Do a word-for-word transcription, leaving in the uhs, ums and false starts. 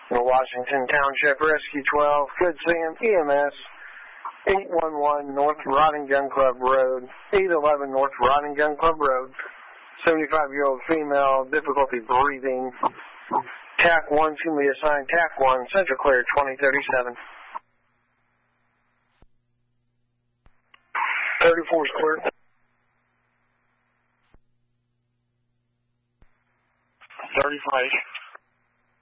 Washington Township Rescue twelve, Good Sam E M S, eight one one North Rotting Gun Club Road, eight eleven North Rotting Gun Club Road, seventy-five-year-old female, difficulty breathing, T A C one, to me assigned T A C one, Central Clear twenty thirty-seven. thirty-four is clear. thirty-five.